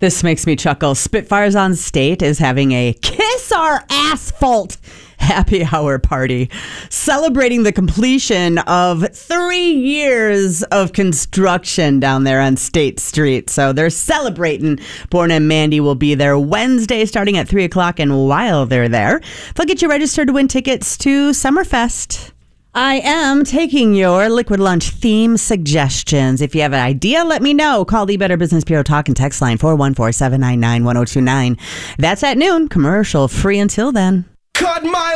This makes me chuckle. Spitfires on State is having a Kiss Our Asphalt happy hour party, celebrating the completion of 3 years of construction down there on State Street. So they're celebrating. Born and Mandy will be there Wednesday starting at 3 o'clock. And while they're there, they'll get you registered to win tickets to Summerfest. I am taking your Liquid Lunch theme suggestions. If you have an idea, let me know. Call the Better Business Bureau talk and text line 414-799-1029. That's at noon. Commercial free until then. Cut my